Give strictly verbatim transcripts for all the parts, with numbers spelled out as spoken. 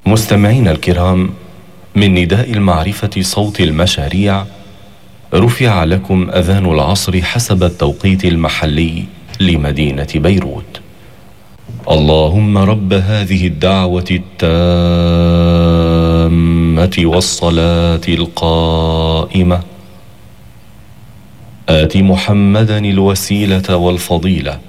مستمعين الكرام، من نداء المعرفة صوت المشاريع رفع لكم أذان العصر حسب التوقيت المحلي لمدينة بيروت. اللهم رب هذه الدعوة التامة والصلاة القائمة آت محمدا الوسيلة والفضيلة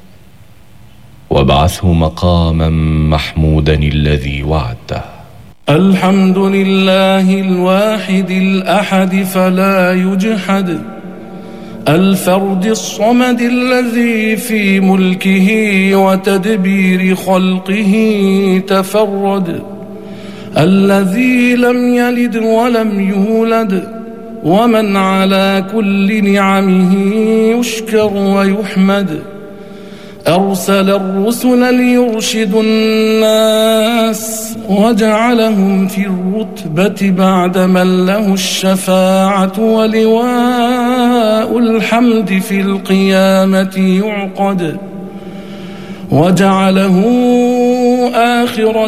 وابعثه مقاما محمودا الذي وعدته. الحمد لله الواحد الأحد فلا يجحد، الفرد الصمد الذي في ملكه وتدبير خلقه تفرد، الذي لم يلد ولم يولد، ومن على كل نعمه يشكر ويحمد. أرسل الرسل ليرشدوا الناس وجعلهم في الرتبة بعد من له الشفاعة ولواء الحمد في القيامة يعقد، وجعله آخر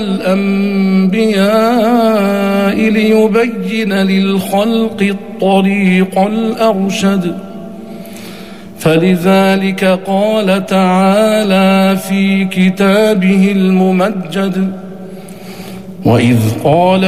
الأنبياء ليبين للخلق الطريق الأرشد. فلذلك قال تعالى في كتابه الممجد: وإذ قال